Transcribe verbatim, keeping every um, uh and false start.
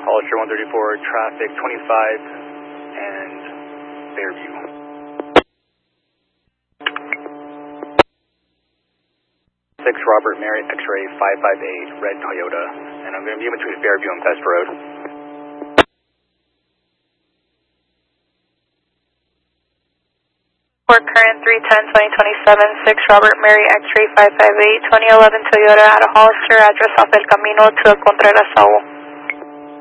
Hollister one thirty-four, traffic twenty-five and Fairview. six Robert Mary X-ray five five eight, red Toyota, and I'm going to be in between Fairview and Pest Road. For current three ten twenty twenty-seven, six Robert Mary X-ray five five eight, twenty eleven Toyota out of Hollister, address off El Camino to Contreras, Saúl.